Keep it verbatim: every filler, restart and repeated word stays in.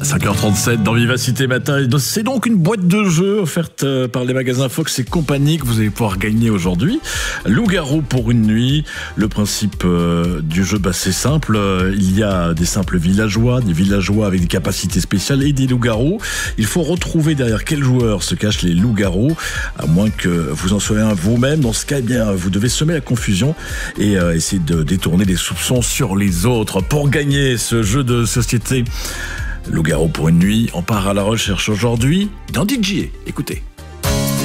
cinq heures trente-sept dans Vivacité Matin. C'est donc une boîte de jeux offerte par les magasins Fox et compagnie que vous allez pouvoir gagner aujourd'hui. Loup-garou pour une nuit. Le principe euh, du jeu, bah, c'est simple. Il y a des simples villageois, des villageois avec des capacités spéciales et des loups-garous. Il faut retrouver derrière quel joueur se cachent les loups-garous, à moins que vous en soyez un vous-même. Dans ce cas, eh bien, vous devez semer la confusion et euh, essayer de détourner les soupçons sur les autres. Pour gagner ce jeu de société, Loup-garou pour une nuit, on part à la recherche aujourd'hui d'un D J. Écoutez.